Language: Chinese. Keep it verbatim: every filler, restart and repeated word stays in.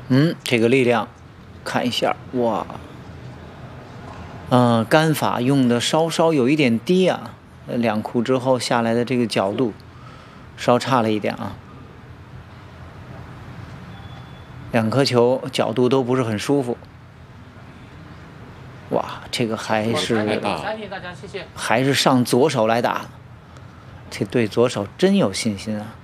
嗯，这个力量，看一下，哇，嗯、呃，杆法用的稍稍有一点低啊，两库之后下来的这个角度稍差了一点啊，两颗球角度都不是很舒服。哇，这个还是还是上左手来打，这对左手真有信心啊。